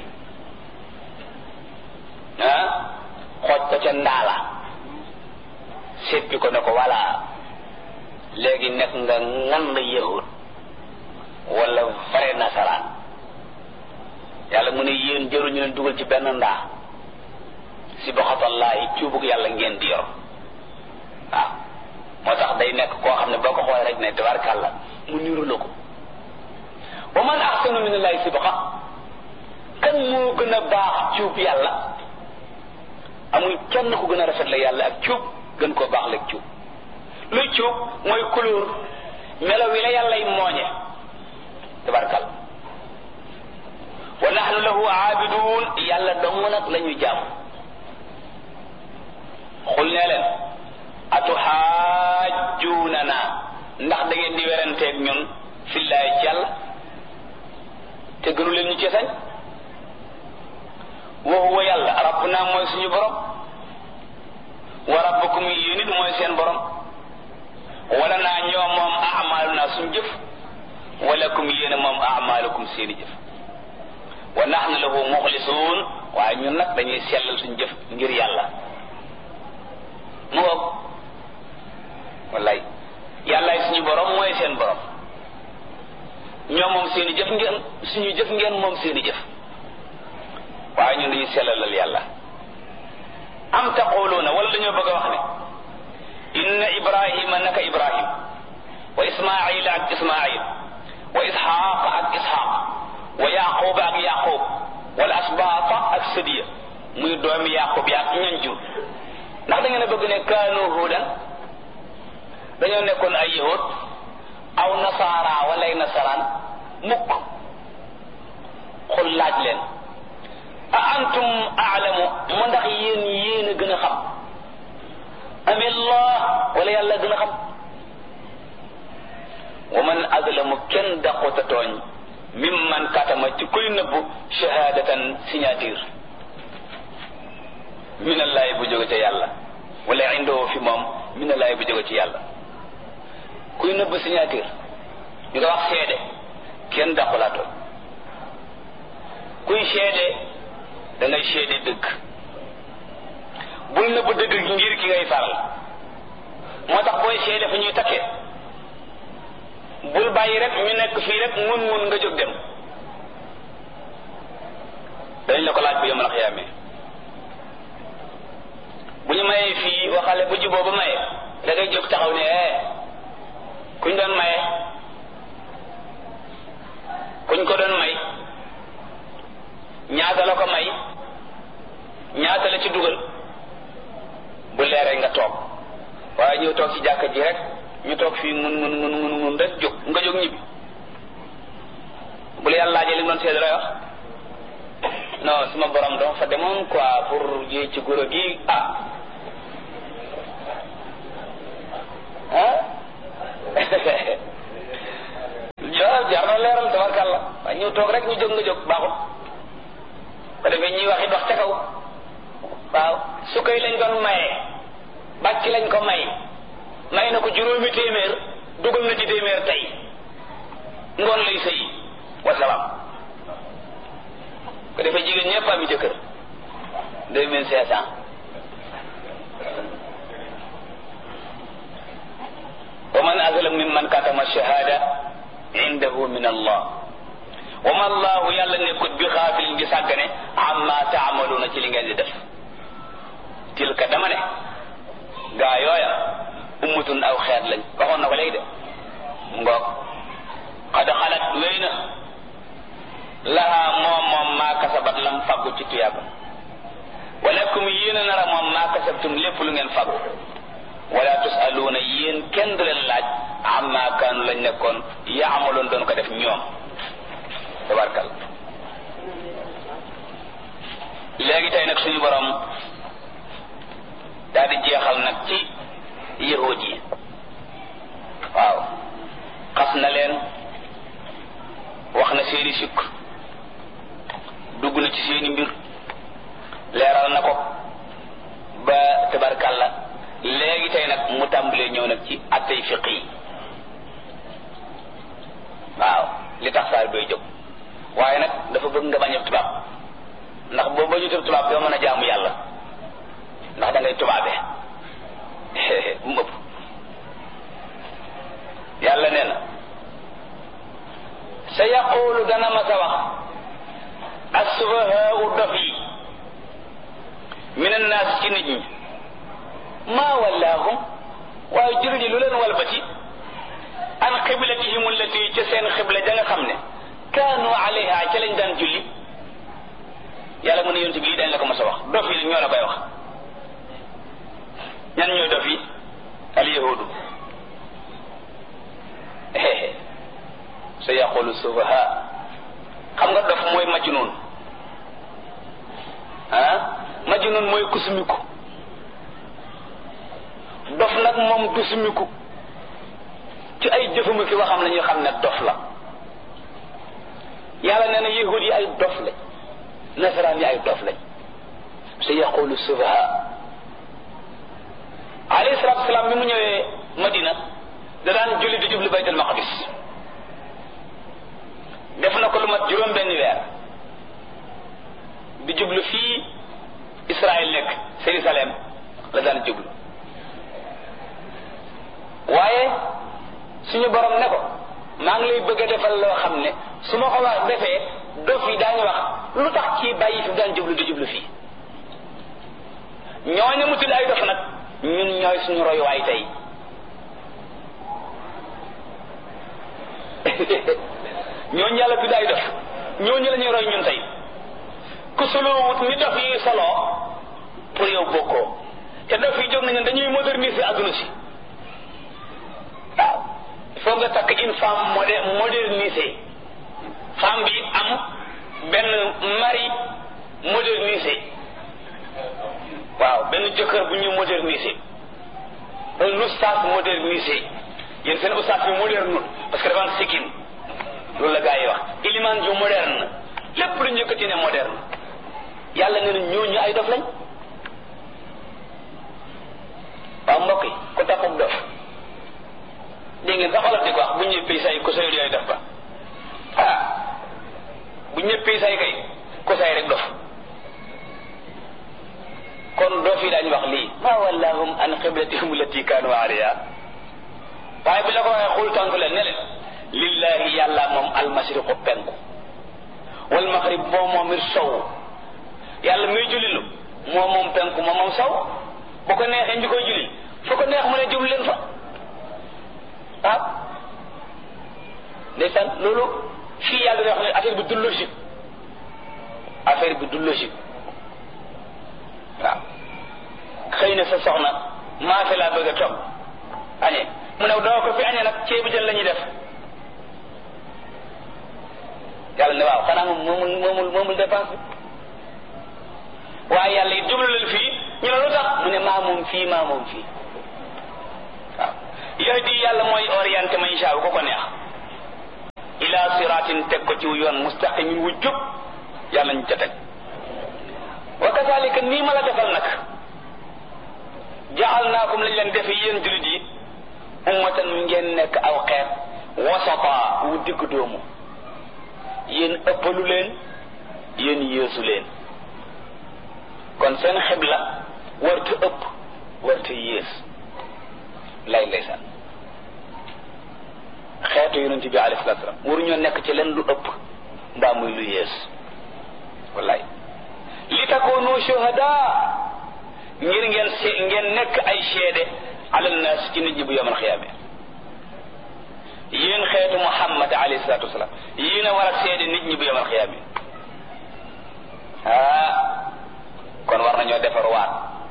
ah xooj ko ca ndaala seppi ko ne ko voilà léegi nekk nga ngan la yahud wala vrai nasaraan yàlla mu ne yéen jëruñu leen dugal ci benn ndaa si boxatallahi cuubug yàlla ngeen di yor waaw moo tax day nekk koo xam ne boo ko xoolee rek ne tabarkàlla mu niru la ko wa man ahsanu minallahi sibqa kan moo gën a baax cuub yàlla amul kenn ku gën a rafet la yàlla ak cuub gën koo baax la cuub luy cuub mooy couleur melo wi la yàllay mooñe tabarkàlla wa nahnu lahu aabidun yàlla dong nag la ñuy jaamu xul ne leen atuxaajjuunana ndax da ngeen di weranteeg ñun fillaay ci yàlla te gënu leen ñu ci sañ wa huwa yàlla rabbuna mooy suñu borom wa rabbukum yéen it mooy seen borom wala naa ñoo moom amaluna suñu jëf walakum yéen moom amalukum seeni jëf wa nahnu lahu muxlisuun waaye ñun nag dañuy sellal suñu jëf ngir yàlla mu ngoog wallaay yàllaay suñu borom mooy seen borom ñoo moom seeni jëf ngeen suñu jëf ngeen moom seeni jëf waaye ñun dañuy sellalal yàlla am taquluuna wala dañoo bëgg a wax ne inna ibrahima naka ibrahim wa ismaila ak ismail wa isxaq ak isxaq wa yaquba ak yaqub wal asbaata ak sadiya muy doomi yaqub ya ak ñan jur ndax da ngeen a bëgg ne kaanu hudan dañoo nekkoon ay yahud aw nasaara walay nasaraan mukk xul laaj leen a antum aalamu mu ndax yéen yéen a gën a xam amillah wala yàlla gën a xam wa man azlamu kenn daqota tooñ mimman katama ci kuy nëbbu shahadatan signature minallahi bu jóge ca yàlla wala indoo fi moom minallahi bu jóge ci yàlla kuy nëbbu signature ñu nga wax seede kenn daqulaa tooñ kuy seede da ngay seede dëgg bul nëbbu dëgg ngir ki ngay faral moo tax booy seede fu ñuy takkee bul bàyyi rek ñu nekk fii rek mun mun nga jóg dem dañ la ko laaj bu yemal xiyaamee bu ñu mayee fii waxale bu juboo ba maye da ngay jóg taxaw ne eh kuñ doon maye kuñ ko doon may ñaata la ko may ñaata la ci dugal bu leeree nga toog waaye ñëw toog ci jàkka ji rek ñu toog fii mun mun mun mun mun rek jóg nga jóg ñibbi bu la yàlla laajee li mu doon seede lay wax non suma borom dama fa demoon quoi pour ji ci goro gi ah ah jar na leeral tabarkàlla waaye ñu toog rek ñu jóg nga jóg baaxut ko defee ñuy wax it wax ca kaw waaw su koy lañ doon maye bàcc lañ ko may may na ko juróomi téeméer dugal na ci téeméer tey ngoon lay sëy wasalaam ko defee jigéen ñëpp am jëkkër deux mille cinq cent wa man azlam mimman katama shahada indahu min allah wa ma allahu yàlla nekkut bi xaafilin bi sàggane amma taamaluuna ci li ngeen di def tilka dama ne gaa yooya ummatun aw xeet lañ waxoon na ko léegi de ngoog xad xalat wéy na laha moom moom maa kasabat lam faggu ci tuyaaba walakum yéen a nara moom maa kasabtum lépp lu ngeen faggu wala tusaluuna yéen kenn du leen laaj amma kaanu lañ nekkoon yaamaloon doon ko def ñoom tabarkal léegi tey nag suñu borom daal di jeexal nag ci yahud yi waaw xas na leen wax na seeni sikk dugg na ci seeni mbir leeral na ko ba tabarkalla léegi tey nag mu tàmbalee ñëw nag ci attey fiq yi waaw li tax saar doy jóg waaye nag dafa bëgg nga bañ a tubaab ndax boo bañu tëb tubaab doo mën a jaamu yàlla ndax da ngay tubaabee bu mu ëpp yàlla nee na sa yaqulu dana ma sa wax as-sufahaa'u dof yi min an-naas ci nit ñi maa wallaahum waaye jullit yi lu leen walbati an qiblatihim allati ca seen xibla ja nga xam ne kaanu alayha ca lañ daan julli yàlla mu ne yonent bi dañ la ko mos a wax dof yi ñoo la koy wax ñan ñooy dof yi al yahudu sa yaqulu sufaha xam nga dof mooy majnun ah majnun mooy kusumiku dof nag moom kusumiku ci ay jëfuma ki waxam la ñuy xam ne dof la yàlla nee na yahud yi ay dof lañ nasaraan yi ay dof lañ sa yaqulu sufaha alayhi salaatu wasalaam bi mu ñëwee Madina da daan julli di jublu baytul maqdis def na ko lu mat juróom benn weer di jublu fii Israël nekk Jérusalem la daan jublu waaye suñu borom ne ko maa ngi lay bëgg a defal loo xam ne su ma ko wax defee dof yi daañu wax lu tax kii bàyyi fi daan jublu di jublu fii ñooñu mu tudd ay dof nag ñun ñooy suñu royuwaay tey ñooñu yàlla tudd ay dof ñooñu la ñuy roy ñun tey ku soloowut ni dof yi solo pour yow bokkoo te dof yi jóg nañu dañuy moderniser adduna si waaw il faut nga takk une femme modé modernisée femme bi am benn mari modernisé waaw benn jëkkër bu ñu modernisé un oustaz modernisé yéen seen oustaz bi moderne parce que dafa am sikkim loolu la gaa yi wax iliman ju moderne lépp lu njëkkati ne moderne yàlla nee na ñooñu ay dof lañ waaw mbokk yi ku taxub dof dégg ngeen sax xoolal di ko wax bu ñëppee say ku say yooyu def ba ah bu ñëppee say kay ku say rek dof kon doo fi daañu wax lii ma wallahum an qiblatihim allati kaanu alayha waaye bu la ko waxee xul tontu leen ne leen lillahi yàlla moom almashriqu penku wal maghrib moo moom it sow yàlla muy jullilu moo moom penku moo moom sow bu ko neexee ñu koy julli fu ko neex mu ne jublu leen fa ah ndeysaan loolu fii yàlla di wax ne affaire bi du logique affaire bi du logique waaw xëy na sa soxna maa fi laa bëgg a toog añee mu ne doo ko fi añee nag ceebu jën la ñuy def yàlla ne waaw xanaa moom moomul moomul moomul dépense bi waaye yàlla it jublu leen fii ñu ne lu tax mu ne maa moom fii maa moom fii waaw yahdi yàlla mooy orienté ma insha Allah ko ko neex ila ila siratin teg ko ci yoon mustaqimin wu jub yàlla ñu ca teg wa kazalika nii ma la defal nag ja'alnaakum lañ leen defe yéen julit yi ummatan ngeen nekk aw xeet wasata wu digg doomu yéen ëppalu leen yéen yéesu leen kon seen xibla warta ëpp warta yées lay ndeysaan xeetu yonent bi alayhi salaatu salaam waruñoo nekk ci leen lu ëpp mbaa muy lu yées wallaay li takoonu shuhada ngir ngeen se ngeen nekk ay seede ala naas ci nit ñi bu yawmal xiyaama yéen xeetu Muhammad alayhi salaatu wasalaam yéen a war a seede nit ñi bu yawmal xiyaama ah kon war nañoo defar waat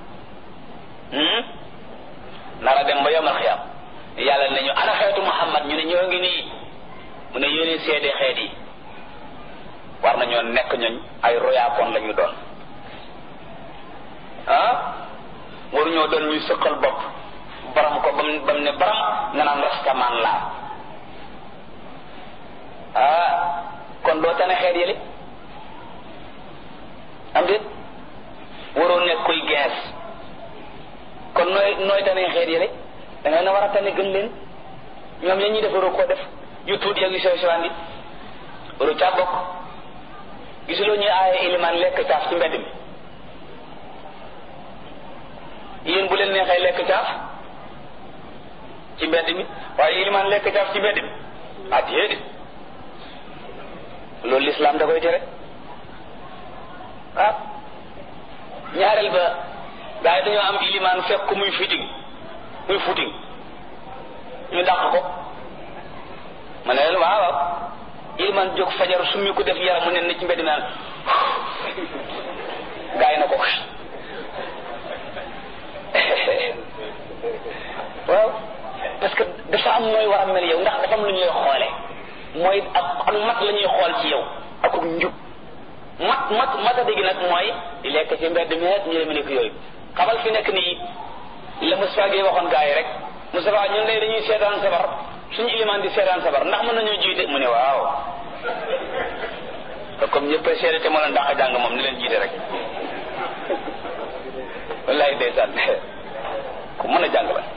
nara dem ba yawmal xiyaama yàlla nañu ana xeetu Muhammad ñu ne ñoo ngi nii mu ne yéen seede xeet yi war nañoo nekk ñooñ ay royaakoon la ñu doon ah waruñoo doon ñuy sëqal bopp baram ko bam bam ne baram nga naan rastaman laa ah kon doo tane xeet yële am déet waroo nekk koy gees kon nooy nooy tane xeet yële da nga na war a tane gën leen ñoom ya ñuy def waroo koo def yu tuut ya ngi sew sewaan yi waroo caa bokk gisuloo ñuy aaye ilimaan lekk caaf ci mbedd mi yéen bu leen neexee lekk caaf ci mbedd mi waaye ilimaan lekk caaf ci mbedd mi ah déedéet loolu lislaam da koy tere ah ñaareel ba gaa yi dañoo am ilimaan fekk ko muy fiting muy footing ñu dàq ko ma ne leen waaw waaw ilimaan jóg fajar summi ko def yaram mu ne ci mbedd naan gaa yi na ko waaw parce que dafa am mooy war a mel yow ndax dafa am lu ñuy xoole mooy ak ak mat la ñuy xool ci yow ak ak njub mat mat mat a dégg nag mooy di lekk ci mbedd mi ñu demee nekk yooyu xamal fi nekk nii la Moustapha Gueye waxoon gaa yi rek Moustapha ñun day dañuy seetaan sabar suñu ilimaan di seetaan sabar ndax mën nañoo jiite mu ne waaw te comme ñëpp a seede te moo leen dàq jàng moom ni leen jiite rek wallaay ndeysaan ku mën a jàng la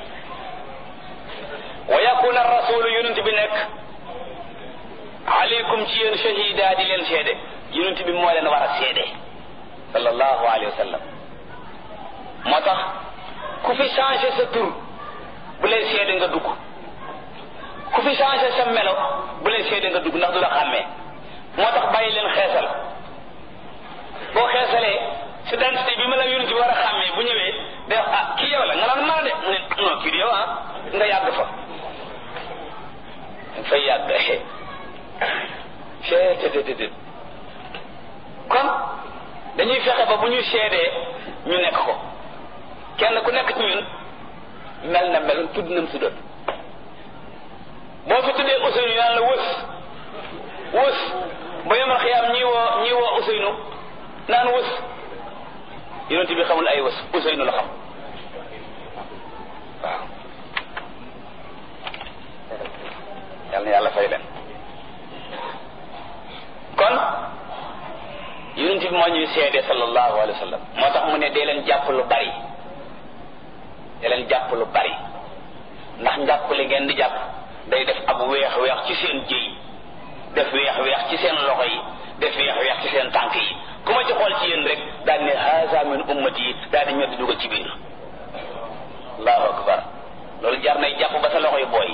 wa yakuna rasulu yonent bi nekk aleykum ci yéen shahida di leen seede yonent bi moo leen war a seede sallallahu alayhi wa sallam moo tax ku fi changé sa tur bu leen seede nga dugg ku fi changé sa melo bu leen seede nga dugg ndax du la xàmmee moo tax bàyyi leen xeesal boo xeesalee si identité bi ma la yonent bi war a xàmmee bu ñëwee day wax ah kii yow la nga naan maa de mu ne non kii di yow ah nga yàgg fa fay yàgg cettt kon dañuy fexe ba bu ñuy seedee ñu nekk ko kenn ku nekk ci ñun mel na mel tudd nam si doon boo fi tuddee Ousseynou yaan la wës wës ba yomal xiyaam ñii woo ñii woo Ousseynou naan wës yonent bi xamul ay wës Ousseynou la xam waaw yal na yàlla fay leen kon yonent bi moo ñuy seede sallallahu alayhi wa sallam moo tax mu ne dee leen jàpp lu bari dee leen jàpp lu bari ndax njàpp li ngeen di jàpp day def ab weex weex ci seen jëy def weex weex ci seen loxo yi def weex weex ci seen tànk yi ku ma ci xool ci yéen rek daal ne haza min ummati yi daal di ñor di dugal ci biir allahu akbar loolu jar nay jàpp ba sa loxo yi booy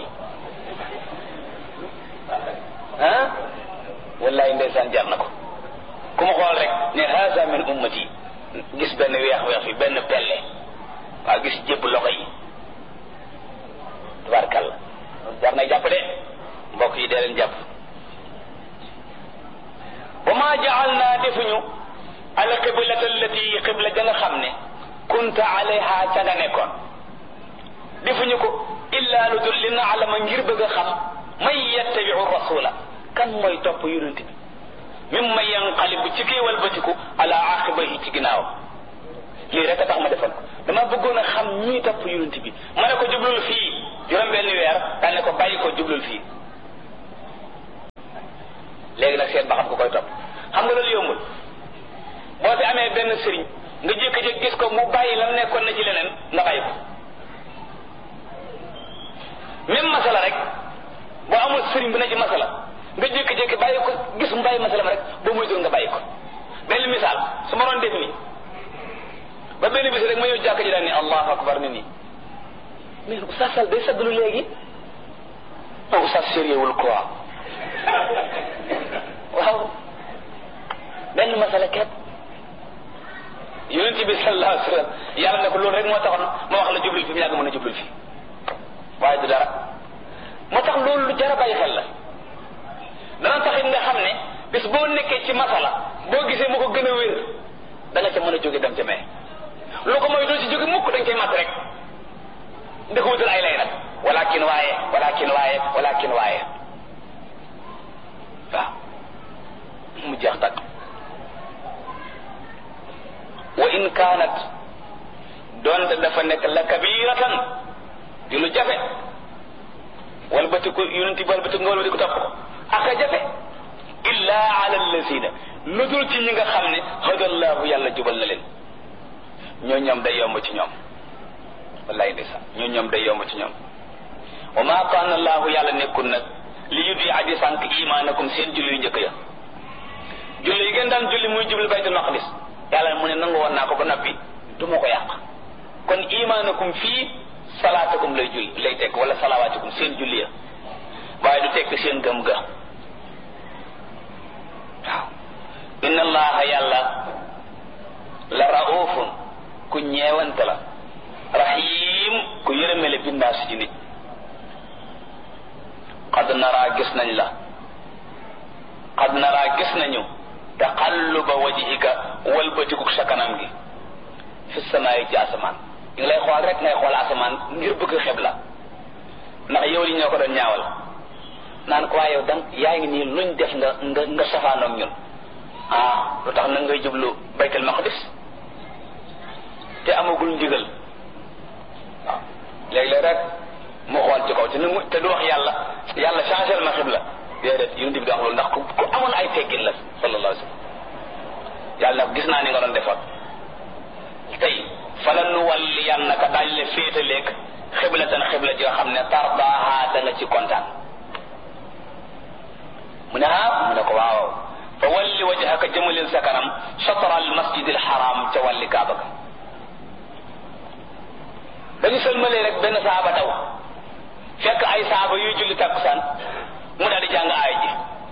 ah wallahi ndeysaan jar na ko ku ma xool rek ne haza min ummati gis benn weex weex fi benn pelle waaw gis jëpp loxo yi tabaarkalla jar nay jàpp de mbokk yi dee leen jàpp wa ma ja'alna defuñu al qiblata allati qibla ja nga xam ne kunta alayha ca nga nekkoon defuñu ko illa lu dul li na'lama ngir bëgg a xam man yattabi'u rasula kan mooy topp yonent bi mimma yanqalibu ci kii walbatiku ala aqibahi ci ginnaaw lii rek a tax ma defal ko dama bëggoon a xam ñii topp yonent bi ma ne ko jublul fii juróom benn weer daal ne ko bàyyi ko jublul fii léegi nag seet ba xam ko koy topp xam nga loolu yombul boo fi amee benn sëriñ nga jékki-jékki gis ko mu bàyyi lam nekkoon na ci leneen nga bàyyi ko même masala rek boo amul sëriñ bu ne ci masala nga jékki-jékki bàyyi ko gis mu bàyyi masala ma rek boo moytuwul nga bàyyi ko benn misaal su ma doon def nii ba benn bis rek ma ñëw jàkk ji daal ni allahu akbar ni nii mais oustaz Sall day saggalu léegi non oustaz sérieux wul quoi waaw benn masala kepp yonent bi sallallahu alayhi wa sallam yàlla ne ko loolu rek moo taxoon ma wax la jublul fi mu yàgg mën a jublul fi waaye du dara moo tax loolu lu jar a bàyyi xel la dana taxit nga xam ne bis boo nekkee ci masala boo gisee mu ko gën a wér da nga ca mën a jóge dem ca mee lu ko mooy doo ci jóge mukk dañ koy mat rek ndi ko wutal ay lay nag walakin waaye walakin waaye walakin waaye waaw mu jeex tag wa in kaanat doonte dafa nekk la kabiratan di lu jafe wal batiku yonenti wal batiku nga wal batiku topp ko aka jafe illa ala allazina lu dul ci ñi nga xam ne hadallahu yàlla jubal na leen ñoo ñoom day yomb ci ñoom wallahi ndeysaan ñoo ñoom day yomb ci ñoom wa ma kaana allahu yàlla nekkul nag li yuddi aji sànq imaanakum seen julli yu njëkk ya julli yi ngeen daan julli muy jublu baytul maqdis yàlla mu ne nangu woon naa ko ba noppi du ma ko yàq kon imaanakum fii salaatakum lay julli lay tekk wala salawaatikum seen julli ya waaye du tekk seen gëm ga waaw inna allaha yàlla la raufun ku ñeewante la rahim ku yërëmele bindaas ci nit qad nara gis nañ la qad nara gis nañu taqalluba wajhika walbatiku sa kanam gi fi samaayi ci asamaan ñu ngi lay xool rek ngay xool asamaan ngir bëgg xeb la ndax yow li ñoo ko doon ñaawal naan ko waaye yow dang yaa ngi nii luñ def nga nga nga safaanoog ñun ah lu tax nag ngay jublu baytul maqdis te amagul ndigal waaw léeg-léeg rek mu xool ci kaw te nu te du wax yàlla yàlla changé ma xibla déedéet yonent bi di wax loolu ndax ku ku amoon ay teggin la sallallahu alayhi wa sallam yàlla nag gis naa ni nga doon defoon tey fala nu walliyannaka daañ la féetaleeg xiblatan xibla joo xam ne tardaaha da nga ci kontaan mu ne ah mu ne ko waaw fa walli wajhaka jëmalil sa kanam shatra al masjid al haram ca wàlli kaaba ga dañu sëlmalee rek benn saaba daw fekk ay saaba yuy julli takkusaan mu daal di jàng aay ji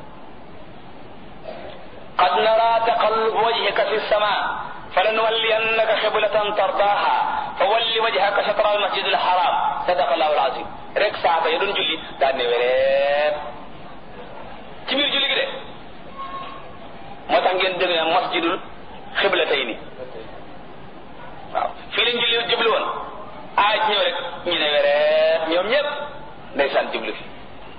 qad nara taqallub wajhika fi sama falanuwalliyannaka xiblatan tardaaha fa walli wajhaka shatra al masjid al haram sadaqa allahu al azim rek saaba ya doon julli daal ne wéreet ci biir julli gi de moo tax ngeen dégg ne masjidul xiblatayni waaw fii lañ julli jublu woon aaj ñëw rek ñu ne wereet ñoom ñëpp ndeysaan jublu fi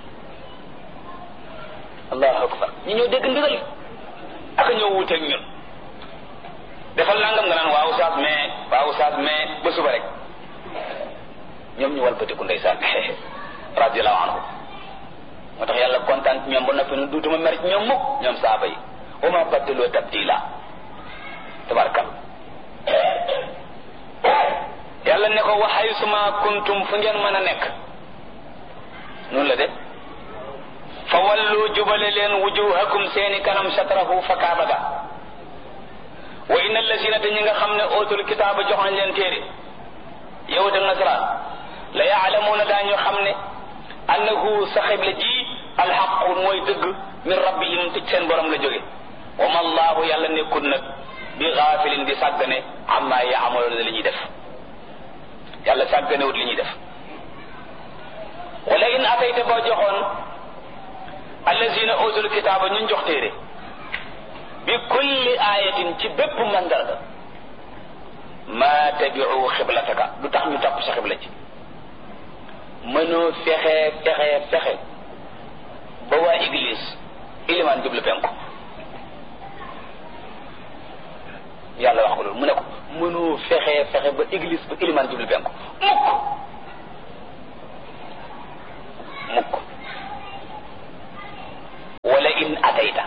allahu akbar ñu ñëw dégg ndigal ak ñëw wuuteeg ñun defal nangam nga naan waaw saas mais waaw saas mais ba suba rek ñoom ñu walbatiku ndeysaan radiallahu anhu moo tax yàlla kontaan ci ñoom ba noppi nu duutuma mer ci ñoom mukk ñoom saaba yi wa ma baddaloo tabdila tabarkal yàlla ne ko wa haysuma kuntum fu ngeen mën a nekk noonu la de fa wallu jubale leen wujuhakum seeni kanam shatrahu fa kaaba ga wa inna allazina te ñi nga xam ne ootul kitaaba jox nañ leen téere yahud ak nasaraan la yaalamuuna daañu xam ne annahu sa xibla ji alxaqu mooy dëgg min rabbihim ci seen borom la jóge wa ma allahu yàlla nekkul nag bi gaafilin di sàggane amma yaamaloona li ñuy def yàlla sàgganewut li ñuy def wala in atayta boo joxoon allazina utul kitaaba ñun jox téere bi kulli ayatin ci bépp mandarga ma tabiu xiblataka du tax ñu topp sa xibla ci mënoo fexe fexe fexe ba waa église ilimaan jublu penku yàlla wax ko loolu mu ne ko mënoo fexe fexe ba église ba ilimaan jublu penku mukk mukk wala in atayta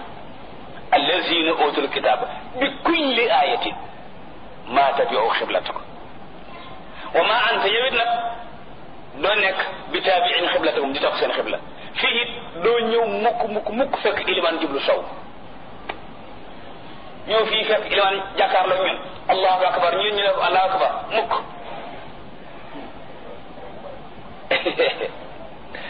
allazina utul kitaba bi kulli ayatin ma tabi'u xiblataka wa ma anta yowit nag doo nekk bi taabiin xiblatakum di topp seen xibla fii it doo ñëw mukk mukk mukk fekk ilimaan jublu sow ñëw fii fekk ilimaan jàkkaarloo ñun allahu akbar ñun ñu ne allahu akbar mukk